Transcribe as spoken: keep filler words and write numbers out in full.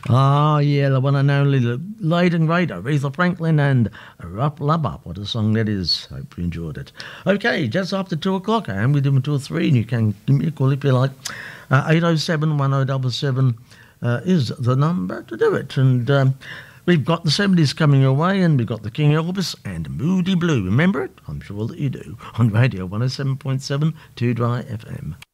Ah, yeah, the one and only the late and great Aretha Franklin and Rup Lubba. What a song that is. Hope you enjoyed it. Okay, just after two o'clock, and we're doing until three, and you can give me a call if you like. Uh, eight oh seven, one oh seven seven uh, is the number to do it. And um, we've got the seventies coming away, and we've got the King Elvis and Moody Blue. Remember it? I'm sure that you do. On Radio one oh seven point seven, two Dry F M.